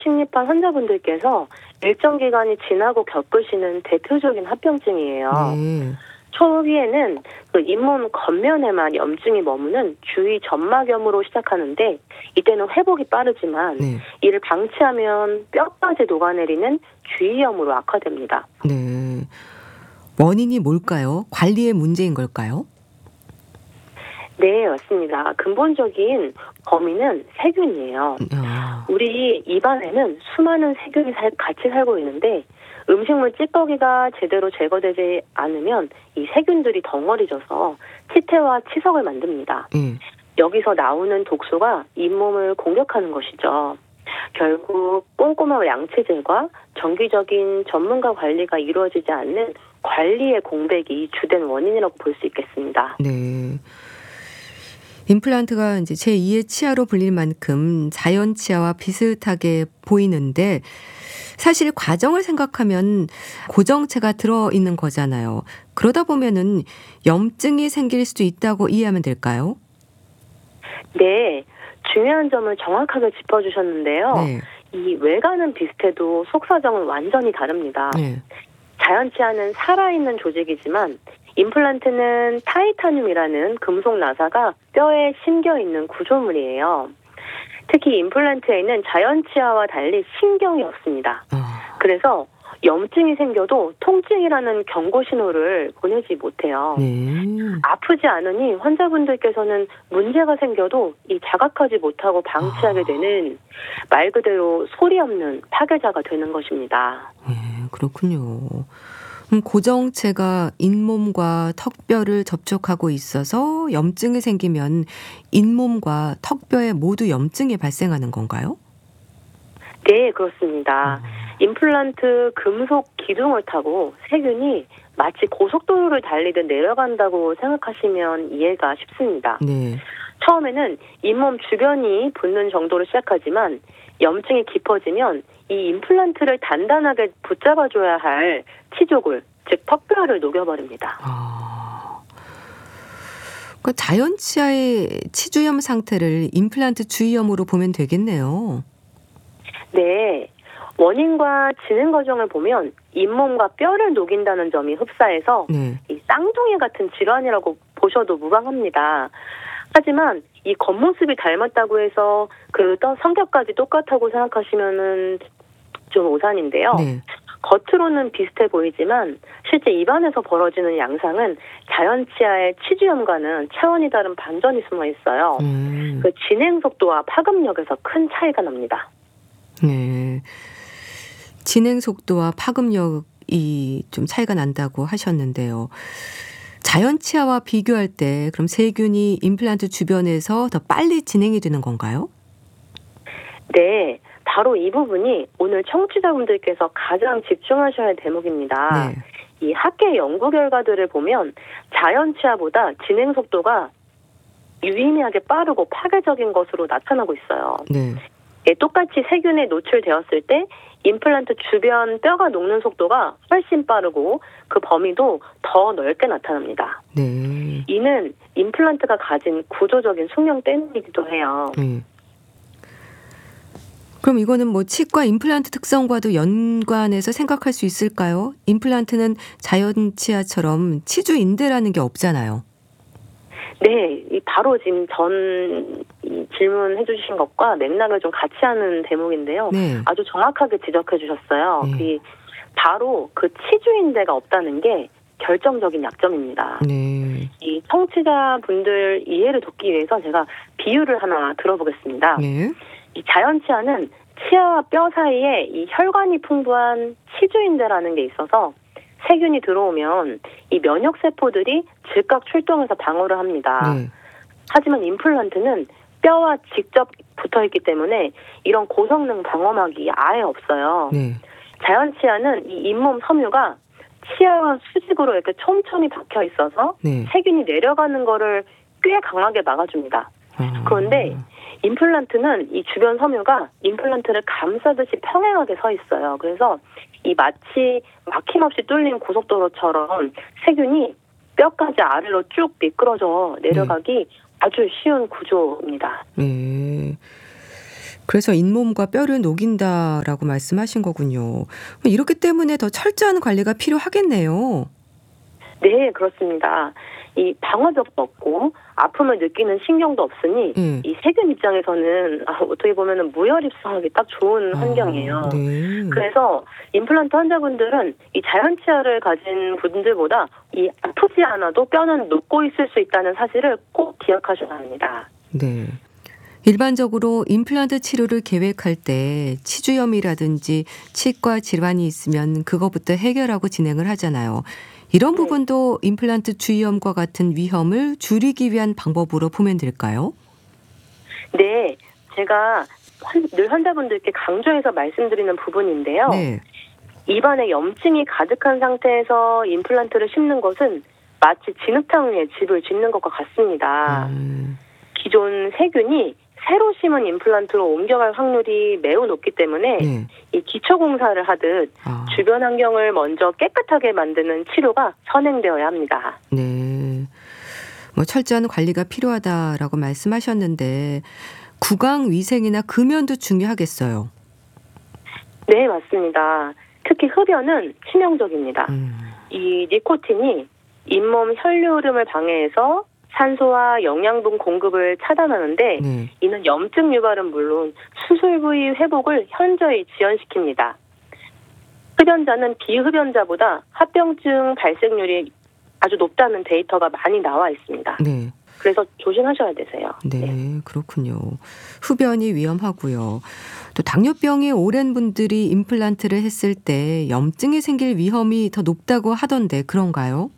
식립한 환자분들께서 일정 기간이 지나고 겪으시는 대표적인 합병증이에요. 네. 초기에는 그 잇몸 겉면에만 염증이 머무는 주위 점막염으로 시작하는데 이때는 회복이 빠르지만 네. 이를 방치하면 뼈까지 녹아내리는 주위염으로 악화됩니다. 네. 원인이 뭘까요? 관리의 문제인 걸까요? 네, 맞습니다. 근본적인 범인은 세균이에요. 우리 입안에는 수많은 세균이 같이 살고 있는데 음식물 찌꺼기가 제대로 제거되지 않으면 이 세균들이 덩어리져서 치태와 치석을 만듭니다. 여기서 나오는 독소가 잇몸을 공격하는 것이죠. 결국 꼼꼼한 양체질과 정기적인 전문가 관리가 이루어지지 않는 관리의 공백이 주된 원인이라고 볼 수 있겠습니다. 네. 임플란트가 이제 제2의 치아로 불릴 만큼 자연 치아와 비슷하게 보이는데 사실 과정을 생각하면 고정체가 들어있는 거잖아요. 그러다 보면은 염증이 생길 수도 있다고 이해하면 될까요? 네, 중요한 점을 정확하게 짚어주셨는데요. 네. 이 외관은 비슷해도 속사정은 완전히 다릅니다. 네. 자연 치아는 살아있는 조직이지만 임플란트는 타이타늄이라는 금속 나사가 뼈에 심겨 있는 구조물이에요. 특히 임플란트에는 자연 치아와 달리 신경이 없습니다. 그래서 염증이 생겨도 통증이라는 경고 신호를 보내지 못해요. 아프지 않으니 환자분들께서는 문제가 생겨도 이 자각하지 못하고 방치하게 되는 말 그대로 소리 없는 파괴자가 되는 것입니다. 그렇군요. 고정체가 잇몸과 턱뼈를 접촉하고 있어서 염증이 생기면 잇몸과 턱뼈에 모두 염증이 발생하는 건가요? 네, 그렇습니다. 임플란트 금속 기둥을 타고 세균이 마치 고속도로를 달리듯 내려간다고 생각하시면 이해가 쉽습니다. 네. 처음에는 잇몸 주변이 붓는 정도로 시작하지만 염증이 깊어지면 이 임플란트를 단단하게 붙잡아줘야 할 치조골, 즉 턱뼈를 녹여버립니다. 그러니까 자연 치아의 치주염 상태를 임플란트 주위염으로 보면 되겠네요. 네. 원인과 진행 과정을 보면 잇몸과 뼈를 녹인다는 점이 흡사해서 이 쌍둥이 같은 질환이라고 보셔도 무방합니다. 하지만 이 겉모습이 닮았다고 해서 그 성격까지 똑같다고 생각하시면은 좀 오산인데요. 겉으로는 비슷해 보이지만 실제 입안에서 벌어지는 양상은 자연 치아의 치주염과는 차원이 다른 반전이 숨어 있어요. 그 진행 속도와 파급력에서 큰 차이가 납니다. 네. 진행 속도와 파급력이 좀 차이가 난다고 하셨는데요. 자연 치아와 비교할 때 그럼 세균이 임플란트 주변에서 더 빨리 진행이 되는 건가요? 네. 바로 이 부분이 오늘 청취자분들께서 가장 집중하셔야 할 대목입니다. 이 학계 연구 결과들을 보면 자연 치아보다 진행 속도가 유의미하게 빠르고 파괴적인 것으로 나타나고 있어요. 똑같이 세균에 노출되었을 때 임플란트 주변 뼈가 녹는 속도가 훨씬 빠르고 그 범위도 더 넓게 나타납니다. 이는 임플란트가 가진 구조적인 숙명 때문이기도 해요. 그럼 이거는 뭐 치과 임플란트 특성과도 연관해서 생각할 수 있을까요? 임플란트는 자연 치아처럼 치주인대라는 게 없잖아요. 네, 바로 지금 전 질문해 주신 것과 맥락을 좀 같이 하는 대목인데요. 아주 정확하게 지적해 주셨어요. 바로 그 치주인대가 없다는 게 결정적인 약점입니다. 이 청취자분들 이해를 돕기 위해서 제가 비유를 하나 들어보겠습니다. 이 자연 치아는 치아와 뼈 사이에 이 혈관이 풍부한 치주인대라는 게 있어서 세균이 들어오면 이 면역 세포들이 즉각 출동해서 방어를 합니다. 하지만 임플란트는 뼈와 직접 붙어있기 때문에 이런 고성능 방어막이 아예 없어요. 자연 치아는 이 잇몸 섬유가 치아와 수직으로 이렇게 촘촘히 박혀 있어서 세균이 내려가는 거를 꽤 강하게 막아줍니다. 그런데 임플란트는 이 주변 섬유가 임플란트를 감싸듯이 평행하게 서 있어요. 그래서 이 마치 막힘없이 뚫린 고속도로처럼 세균이 뼈까지 아래로 쭉 미끄러져 내려가기 아주 쉬운 구조입니다. 그래서 잇몸과 뼈를 녹인다라고 말씀하신 거군요. 이렇기 때문에 더 철저한 관리가 필요하겠네요. 네, 그렇습니다. 이 방어벽도 없고 아픔을 느끼는 신경도 없으니 이 세균 입장에서는 어떻게 보면 무혈 입성하기 딱 좋은 환경이에요. 네. 그래서 임플란트 환자분들은 이 자연 치아를 가진 분들보다 이 아프지 않아도 뼈는 녹고 있을 수 있다는 사실을 꼭 기억하셔야 합니다. 네. 일반적으로 임플란트 치료를 계획할 때 치주염이라든지 치과 질환이 있으면 그거부터 해결하고 진행을 하잖아요. 이런 부분도 임플란트 주위염과 같은 위험을 줄이기 위한 방법으로 보면 될까요? 네, 제가 늘 환자분들께 강조해서 말씀드리는 부분인데요. 네. 입안에 염증이 가득한 상태에서 임플란트를 심는 것은 마치 진흙탕 위에 집을 짓는 것과 같습니다. 기존 세균이 새로 심은 임플란트로 옮겨갈 확률이 매우 높기 때문에 이 기초 공사를 하듯 주변 환경을 먼저 깨끗하게 만드는 치료가 선행되어야 합니다. 네, 철저한 관리가 필요하다라고 말씀하셨는데 구강 위생이나 금연도 중요하겠어요. 네, 맞습니다. 특히 흡연은 치명적입니다. 이 니코틴이 잇몸 혈류 흐름을 방해해서 산소와 영양분 공급을 차단하는데 이는 염증 유발은 물론 수술 부위 회복을 현저히 지연시킵니다. 흡연자는 비흡연자보다 합병증 발생률이 아주 높다는 데이터가 많이 나와 있습니다. 네. 그래서 조심하셔야 되세요. 네, 그렇군요. 흡연이 위험하고요. 또 당뇨병이 오랜 분들이 임플란트를 했을 때 염증이 생길 위험이 더 높다고 하던데 그런가요?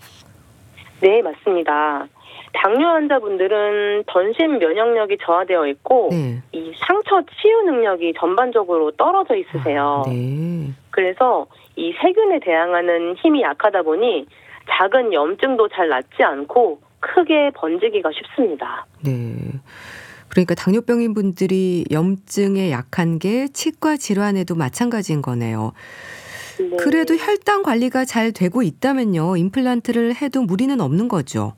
네, 맞습니다. 당뇨 환자분들은 전신 면역력이 저하되어 있고 이 상처 치유 능력이 전반적으로 떨어져 있으세요. 그래서 이 세균에 대항하는 힘이 약하다 보니 작은 염증도 잘 낫지 않고 크게 번지기가 쉽습니다. 네. 그러니까 당뇨병인 분들이 염증에 약한 게 치과 질환에도 마찬가지인 거네요. 네. 그래도 혈당 관리가 잘 되고 있다면요. 임플란트를 해도 무리는 없는 거죠.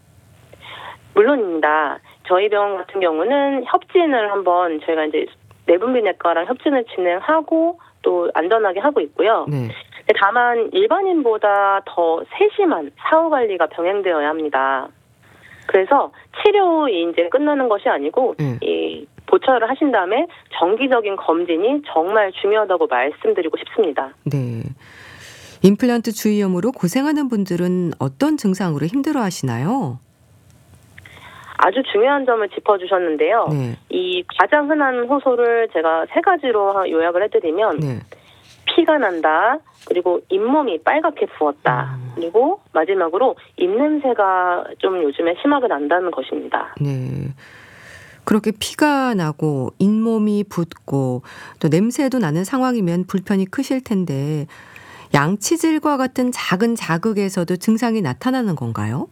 물론입니다. 저희 병원 같은 경우는 협진을 한번 저희가 이제 내분비내과랑 협진을 진행하고 또 안전하게 하고 있고요. 다만 일반인보다 더 세심한 사후 관리가 병행되어야 합니다. 그래서 치료 이제 끝나는 것이 아니고 이 보철을 하신 다음에 정기적인 검진이 정말 중요하다고 말씀드리고 싶습니다. 네. 임플란트 주위염으로 고생하는 분들은 어떤 증상으로 힘들어하시나요? 아주 중요한 점을 짚어주셨는데요. 이 가장 흔한 호소를 제가 3가지로 요약을 해드리면 피가 난다, 그리고 잇몸이 빨갛게 부었다, 그리고 마지막으로 입냄새가 좀 요즘에 심하게 난다는 것입니다. 네. 그렇게 피가 나고 잇몸이 붓고 또 냄새도 나는 상황이면 불편이 크실 텐데 양치질과 같은 작은 자극에서도 증상이 나타나는 건가요?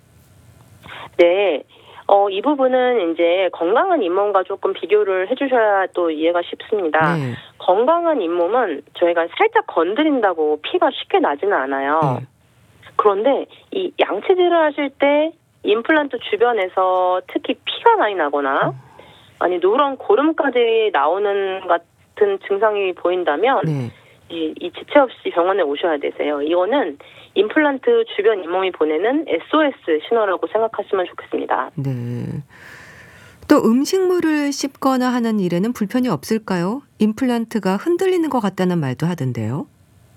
네. 이 부분은 이제 건강한 잇몸과 조금 비교를 해주셔야 또 이해가 쉽습니다. 건강한 잇몸은 저희가 살짝 건드린다고 피가 쉽게 나지는 않아요. 그런데 이 양치질을 하실 때 임플란트 주변에서 특히 피가 많이 나거나 아니 누런 고름까지 나오는 같은 증상이 보인다면 이 지체 없이 병원에 오셔야 되세요. 이거는 임플란트 주변 잇몸이 보내는 SOS 신호라고 생각하시면 좋겠습니다. 네. 또 음식물을 씹거나 하는 일에는 불편이 없을까요? 임플란트가 흔들리는 것 같다는 말도 하던데요.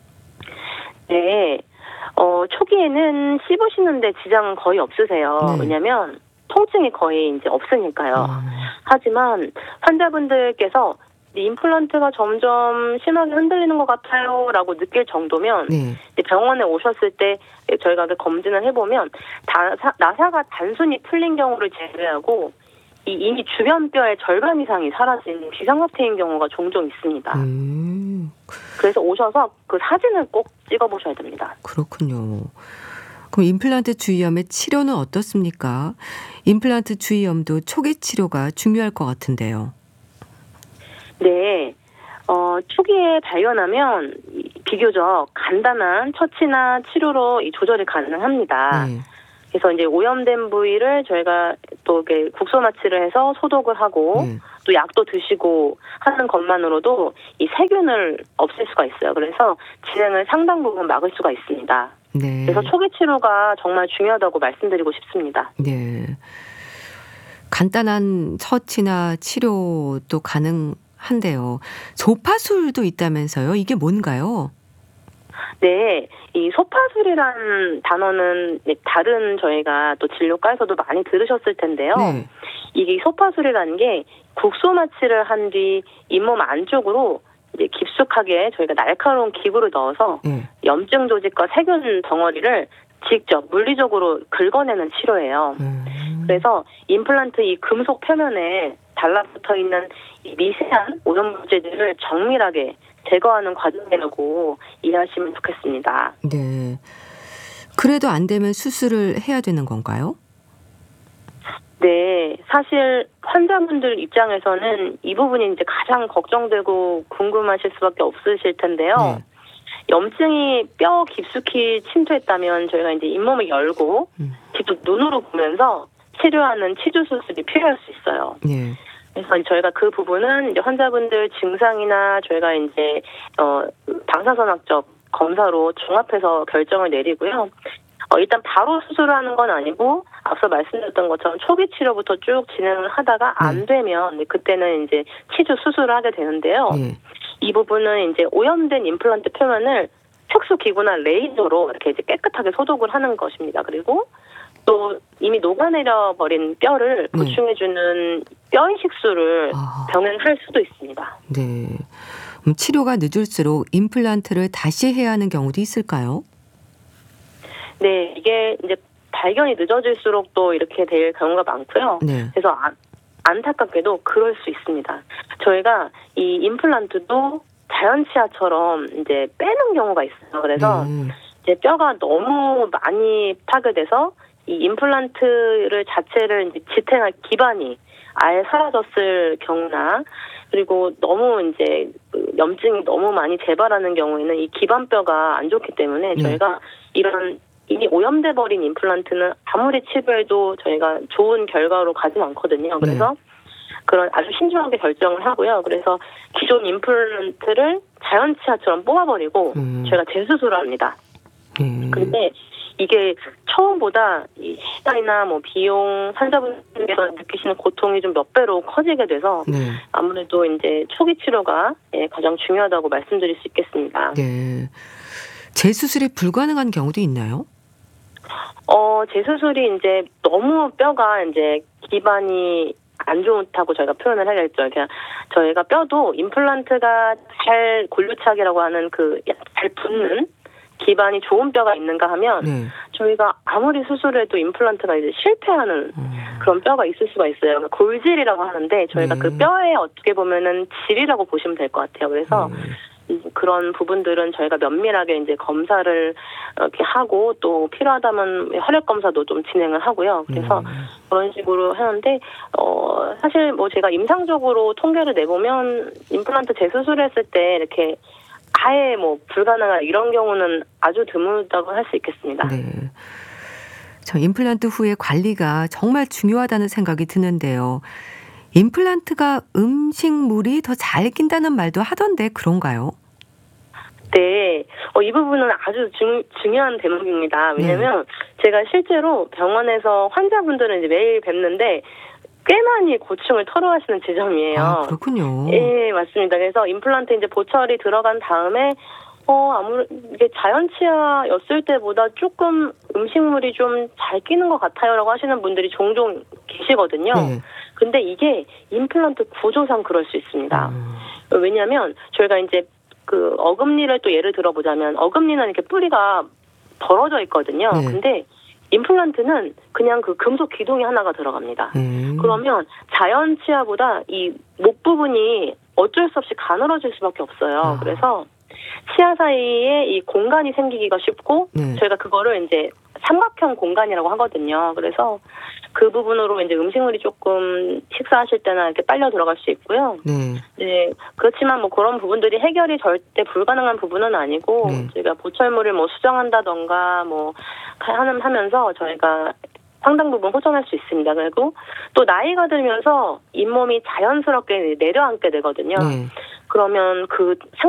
네. 초기에는 씹으시는데 지장은 거의 없으세요. 왜냐하면 통증이 거의 이제 없으니까요. 하지만 환자분들께서 임플란트가 점점 심하게 흔들리는 것 같아요 라고 느낄 정도면 병원에 오셨을 때 저희가 검진을 해보면 나사가 단순히 풀린 경우를 제외하고 이미 주변 뼈의 절반 이상이 사라진 비상사태인 경우가 종종 있습니다. 그래서 오셔서 그 사진을 꼭 찍어보셔야 됩니다. 그렇군요. 그럼 임플란트 주위염의 치료는 어떻습니까? 임플란트 주위염도 초기 치료가 중요할 것 같은데요. 네. 초기에 발견하면 비교적 간단한 처치나 치료로 이 조절이 가능합니다. 그래서 이제 오염된 부위를 저희가 또 이렇게 국소 마취를 해서 소독을 하고 또 약도 드시고 하는 것만으로도 이 세균을 없앨 수가 있어요. 그래서 진행을 상당 부분 막을 수가 있습니다. 네. 그래서 초기 치료가 정말 중요하다고 말씀드리고 싶습니다. 네. 간단한 처치나 치료도 가능한데요. 소파술도 있다면서요? 이게 뭔가요? 네, 이 소파술이라는 단어는 다른 저희가 또 진료과에서도 많이 들으셨을 텐데요. 네. 이게 소파술이라는 게 국소 마취를 한 뒤 잇몸 안쪽으로 이제 깊숙하게 저희가 날카로운 기구를 넣어서 염증 조직과 세균 덩어리를 직접 물리적으로 긁어내는 치료예요. 그래서 임플란트 이 금속 표면에 달라붙어 있는 이 미세한 오염물질들을 정밀하게 제거하는 과정이라고 이해하시면 좋겠습니다. 네. 그래도 안 되면 수술을 해야 되는 건가요? 네, 사실 환자분들 입장에서는 이 부분이 이제 가장 걱정되고 궁금하실 수밖에 없으실 텐데요. 네. 염증이 뼈 깊숙이 침투했다면 저희가 이제 잇몸을 열고 직접 눈으로 보면서 치료하는 치주 수술이 필요할 수 있어요. 네. 그래서 저희가 그 부분은 이제 환자분들 증상이나 저희가 이제 방사선학적 검사로 종합해서 결정을 내리고요. 일단 바로 수술을 하는 건 아니고 앞서 말씀드렸던 것처럼 초기 치료부터 쭉 진행을 하다가 안 되면 그때는 이제 치주 수술을 하게 되는데요. 이 부분은 이제 오염된 임플란트 표면을 특수 기구나 레이저로 이렇게 이제 깨끗하게 소독을 하는 것입니다. 그리고 또 이미 녹아내려 버린 뼈를 보충해주는 뼈 이식술을 병행할 수도 있습니다. 네. 치료가 늦을수록 임플란트를 다시 해야 하는 경우도 있을까요? 네, 이게 이제 발견이 늦어질수록 또 이렇게 될 경우가 많고요. 네. 그래서 안타깝게도 그럴 수 있습니다. 저희가 이 임플란트도 자연치아처럼 이제 빼는 경우가 있어요. 그래서 이제 뼈가 너무 많이 파괴돼서 이 임플란트를 자체를 이제 지탱할 기반이 아예 사라졌을 경우나 그리고 너무 이제 염증이 너무 많이 재발하는 경우에는 이 기반뼈가 안 좋기 때문에 저희가 이런 이미 오염돼 버린 임플란트는 아무리 치료해도 저희가 좋은 결과로 가진 않거든요. 그래서 그런 아주 신중하게 결정을 하고요. 그래서 기존 임플란트를 자연치아처럼 뽑아버리고 저희가 재수술을 합니다. 근데 이게 처음보다 이 시간이나 뭐 비용, 환자분께서 느끼시는 고통이 좀 몇 배로 커지게 돼서 아무래도 이제 초기 치료가 가장 중요하다고 말씀드릴 수 있겠습니다. 네. 재수술이 불가능한 경우도 있나요? 재수술이 이제 너무 뼈가 이제 기반이 안 좋다고 저희가 표현을 해야겠죠. 그냥 저희가 뼈도 임플란트가 잘 골류착이라고 하는 잘 붙는 기반이 좋은 뼈가 있는가 하면 저희가 아무리 수술을 해도 임플란트가 이제 실패하는 그런 뼈가 있을 수가 있어요. 골질이라고 하는데 저희가 그 뼈에 어떻게 보면은 질이라고 보시면 될 것 같아요. 그래서 그런 부분들은 저희가 면밀하게 이제 검사를 이렇게 하고 또 필요하다면 혈액 검사도 좀 진행을 하고요. 그래서 그런 식으로 하는데 사실 뭐 제가 임상적으로 통계를 내보면 임플란트 재수술했을 때 이렇게 아예 뭐 불가능한 이런 경우는 아주 드물다고 할 수 있겠습니다. 네. 저 임플란트 후의 관리가 정말 중요하다는 생각이 드는데요. 임플란트가 음식물이 더 잘 낀다는 말도 하던데 그런가요? 네. 이 부분은 아주 중요한 대목입니다. 왜냐면 제가 실제로 병원에서 환자분들은 이제 매일 뵙는데 꽤 많이 고충을 토로하시는 지점이에요. 아, 그렇군요. 예, 맞습니다. 그래서 임플란트 이제 보철이 들어간 다음에 이게 자연치아였을 때보다 조금 음식물이 좀 잘 끼는 것 같아요라고 하시는 분들이 종종 계시거든요. 근데 이게 임플란트 구조상 그럴 수 있습니다. 왜냐하면 저희가 이제 그 어금니를 또 예를 들어보자면 어금니는 이렇게 뿌리가 벌어져 있거든요. 근데 임플란트는 그냥 그 금속 기둥이 하나가 들어갑니다. 그러면 자연치아보다 이 목 부분이 어쩔 수 없이 가늘어질 수밖에 없어요. 그래서 치아 사이에 이 공간이 생기기가 쉽고 저희가 그거를 이제 삼각형 공간이라고 하거든요. 그래서 그 부분으로 이제 음식물이 조금 식사하실 때나 이렇게 빨려 들어갈 수 있고요. 네. 그렇지만 뭐 그런 부분들이 해결이 절대 불가능한 부분은 아니고 저희가 보철물을 뭐 수정한다던가 뭐 하면서 저희가 상당 부분 호전할 수 있습니다. 그리고 또 나이가 들면서 잇몸이 자연스럽게 내려앉게 되거든요. 그러면 그